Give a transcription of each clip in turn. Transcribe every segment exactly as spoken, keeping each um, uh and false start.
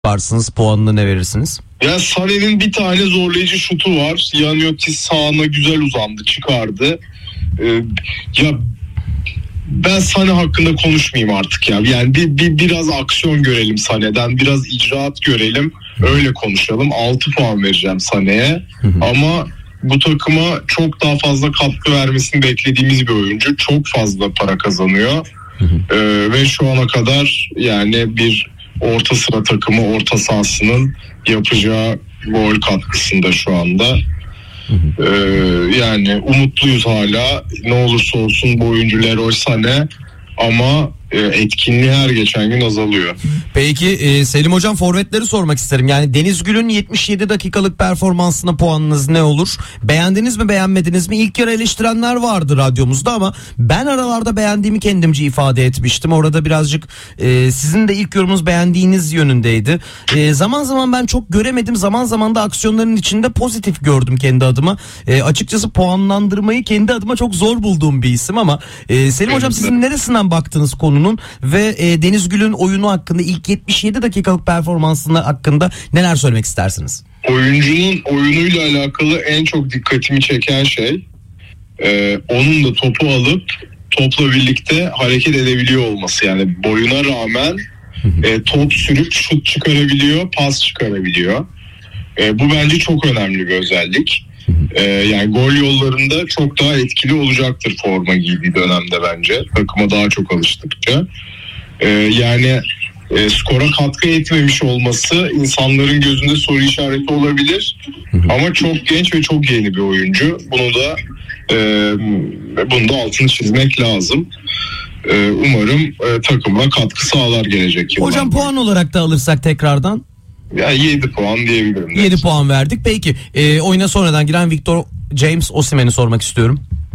varsınız, puanını ne verirsiniz? Ya Sané'nin bir tane zorlayıcı şutu var. Yanyotis sağına güzel uzandı, çıkardı. Ee, ya ben Sané hakkında konuşmayayım artık ya. Yani bir, bir biraz aksiyon görelim Sané'den, biraz icraat görelim. Öyle konuşalım. altı puan vereceğim Sané'ye. Ama bu takıma çok daha fazla katkı vermesini beklediğimiz bir oyuncu. Çok fazla para kazanıyor. Ee, ve şu ana kadar yani bir orta sıra takımı orta sahasının yapacağı gol katkısında şu anda. Ee, yani umutluyuz hala. Ne olursa olsun bu oyuncu Leroy Sané, ama etkinliği her geçen gün azalıyor. Peki e, Selim Hocam, forvetleri sormak isterim. Yani Deniz Gül'ün yetmiş yedi dakikalık performansına puanınız ne olur? Beğendiniz mi, beğenmediniz mi? İlk yarı eleştirenler vardı radyomuzda ama ben aralarda beğendiğimi kendimce ifade etmiştim. Orada birazcık e, sizin de ilk yorumunuz beğendiğiniz yönündeydi. E, zaman zaman ben çok göremedim. Zaman zaman da aksiyonların içinde pozitif gördüm kendi adıma. E, açıkçası puanlandırmayı kendi adıma çok zor bulduğum bir isim ama e, Selim Hocam, sizin neresinden baktınız konunun ve e, Deniz Gül'ün oyunu hakkında, ilk yetmiş yedi dakikalık performansını hakkında neler söylemek istersiniz? Oyuncunun oyunuyla alakalı en çok dikkatimi çeken şey e, onun da topu alıp topla birlikte hareket edebiliyor olması. Yani boyuna rağmen e, top sürüp şut çıkarabiliyor, pas çıkarabiliyor. E, bu bence çok önemli bir özellik. Ee, yani gol yollarında çok daha etkili olacaktır forma giydiği dönemde bence. Takıma daha çok alıştıkça. Ee, yani e, skora katkı etmemiş olması insanların gözünde soru işareti olabilir. Ama çok genç ve çok yeni bir oyuncu. Bunu da e, bunu da altını çizmek lazım. E, umarım e, takıma katkı sağlar gelecek yıllarda. Hocam, puan olarak da alırsak tekrardan? Ya yedi puan diyebilirim. yedi evet. Puan verdik. Peki e, oyuna sonradan giren Victor James Osimhen'i sormak istiyorum.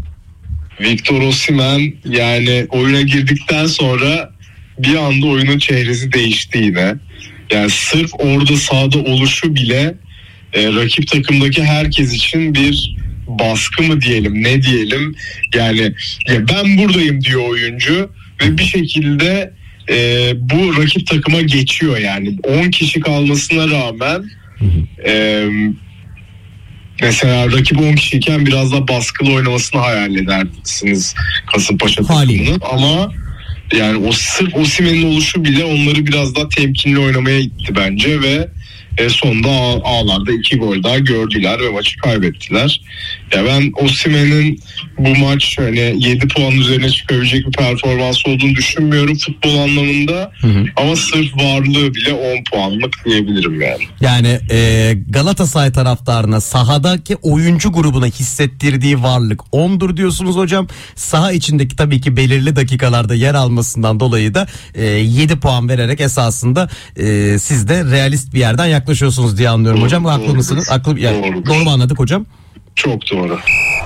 Victor Osimhen yani oyuna girdikten sonra bir anda oyunun çehresi değişti yine. Yani sırf orada sahada oluşu bile e, rakip takımdaki herkes için bir baskı mı diyelim, ne diyelim. Yani ya ben buradayım diyor oyuncu ve bir şekilde e, bu rakip takıma geçiyor yani. on kişi kalmasına rağmen e, mesela rakip on kişiyken biraz da baskılı oynamasını hayal edersiniz Kasımpaşa takımının, ama yani o sırf Osimhen'in oluşu bile onları biraz daha temkinli oynamaya itti bence ve e, sonunda ağ, ağlarda iki gol daha gördüler ve maçı kaybettiler. Ya ben Osimhen'in bu maç hani yedi puan üzerine çıkabilecek bir performans olduğunu düşünmüyorum futbol anlamında. Hı hı. Ama sırf varlığı bile on puanlık diyebilirim yani. Yani e, Galatasaray taraftarına sahadaki oyuncu grubuna hissettirdiği varlık ondur diyorsunuz hocam. Saha içindeki tabii ki belirli dakikalarda yer almasından dolayı da e, yedi puan vererek esasında e, siz de realist bir yerden yaklaşıyorsunuz diye anlıyorum doğru, hocam. Doğru, haklı mısınız? Haklı, yani, doğru mu anladık hocam? Çok doğru.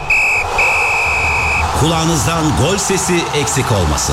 Kulağınızdan gol sesi eksik olmasın.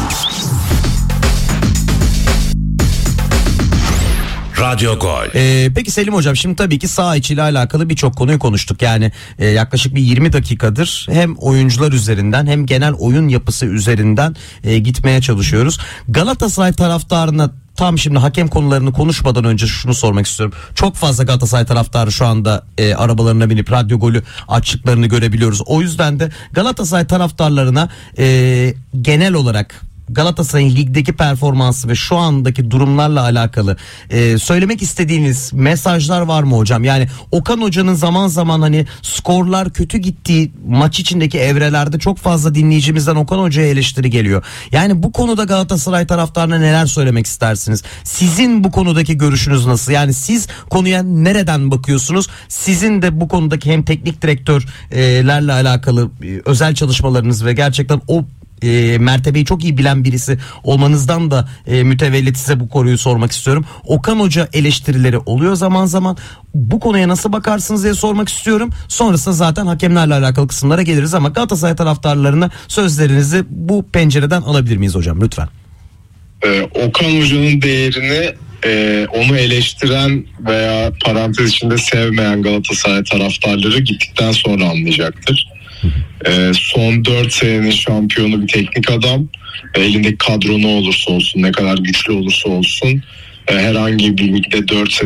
Radyo Gol. Ee, peki Selim Hocam, şimdi tabii ki saha içiyle alakalı birçok konuyu konuştuk. Yani e, yaklaşık bir yirmi dakikadır hem oyuncular üzerinden hem genel oyun yapısı üzerinden e, gitmeye çalışıyoruz. Galatasaray taraftarına tam şimdi hakem konularını konuşmadan önce şunu sormak istiyorum. Çok fazla Galatasaray taraftarı şu anda e, arabalarına binip Radyo Gol'ü açtıklarını görebiliyoruz. O yüzden de Galatasaray taraftarlarına e, genel olarak Galatasaray'ın ligdeki performansı ve şu andaki durumlarla alakalı e, söylemek istediğiniz mesajlar var mı hocam? Yani Okan Hoca'nın zaman zaman hani skorlar kötü gittiği maç içindeki evrelerde çok fazla dinleyicimizden Okan Hoca'ya eleştiri geliyor. Yani bu konuda Galatasaray taraftarına neler söylemek istersiniz? Sizin bu konudaki görüşünüz nasıl? Yani siz konuya nereden bakıyorsunuz? Sizin de bu konudaki hem teknik direktörlerle alakalı özel çalışmalarınız ve gerçekten o E, mertebeyi çok iyi bilen birisi olmanızdan da e, mütevellit size bu konuyu sormak istiyorum. Okan Hoca eleştirileri oluyor zaman zaman. Bu konuya nasıl bakarsınız diye sormak istiyorum. Sonrasında zaten hakemlerle alakalı kısımlara geliriz ama Galatasaray taraftarlarına sözlerinizi bu pencereden alabilir miyiz hocam lütfen? Ee, Okan Hoca'nın değerini e, onu eleştiren veya parantez içinde sevmeyen Galatasaray taraftarları gittikten sonra anlayacaktır. Ee, son dört senenin şampiyonu bir teknik adam. Elindeki kadro ne olursa olsun, ne kadar güçlü olursa olsun e, herhangi bir ligde dört